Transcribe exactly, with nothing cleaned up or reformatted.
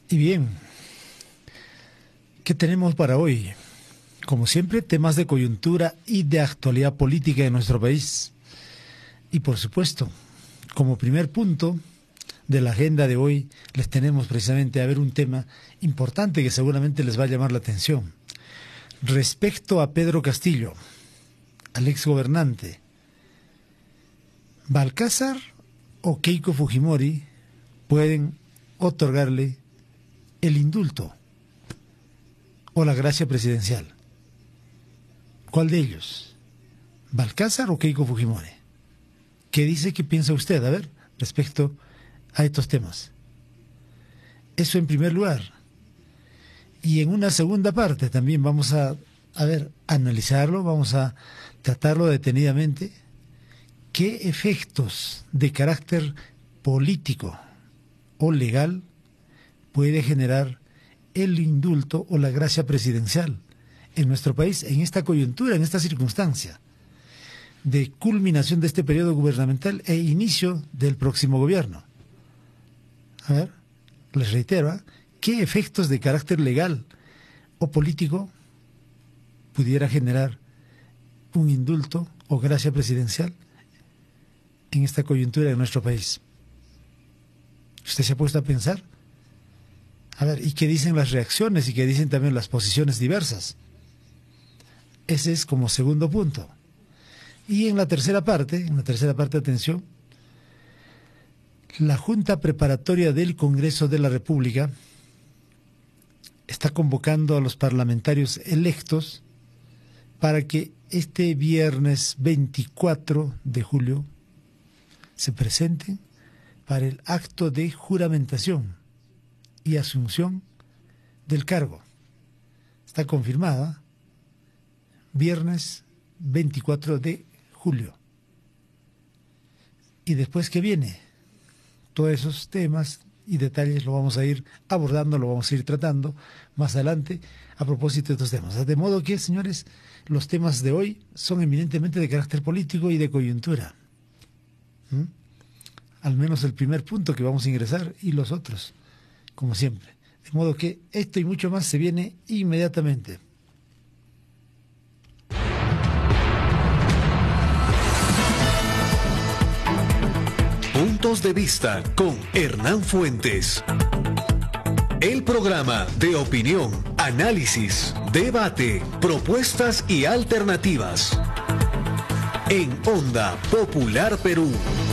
Y bien, ¿qué tenemos para hoy? Como siempre, temas de coyuntura y de actualidad política en nuestro país. Y por supuesto, como primer punto de la agenda de hoy, les tenemos precisamente a ver un tema importante que seguramente les va a llamar la atención. Respecto a Pedro Castillo, al exgobernante, ¿Balcázar o Keiko Fujimori pueden otorgarle el indulto o la gracia presidencial? ¿Cuál de ellos? ¿Balcázar o Keiko Fujimori? ¿Qué dice, qué piensa usted, a ver, respecto a estos temas? Eso en primer lugar. Y en una segunda parte también vamos a, a ver, analizarlo, vamos a tratarlo detenidamente. ¿Qué efectos de carácter político o legal puede generar el indulto o la gracia presidencial en nuestro país, en esta coyuntura, en esta circunstancia de culminación de este periodo gubernamental e inicio del próximo gobierno? A ver, les reitero, ¿eh? ¿Qué efectos de carácter legal o político pudiera generar un indulto o gracia presidencial en esta coyuntura de nuestro país? ¿Usted se ha puesto a pensar? A ver, ¿y qué dicen las reacciones y qué dicen también las posiciones diversas? Ese es como segundo punto. Y en la tercera parte, en la tercera parte, atención, la Junta Preparatoria del Congreso de la República está convocando a los parlamentarios electos para que este viernes veinticuatro de julio se presenten para el acto de juramentación y asunción del cargo. Está confirmada, viernes veinticuatro de julio. Y después, ¿qué viene? Todos esos temas y detalles lo vamos a ir abordando, lo vamos a ir tratando más adelante a propósito de estos temas. De modo que, señores, los temas de hoy son eminentemente de carácter político y de coyuntura. ¿Mm? Al menos el primer punto que vamos a ingresar y los otros, como siempre. De modo que esto y mucho más se viene inmediatamente. Puntos de vista con Hernán Fuentes. El programa de opinión, análisis, debate, propuestas y alternativas. En Onda Popular Perú.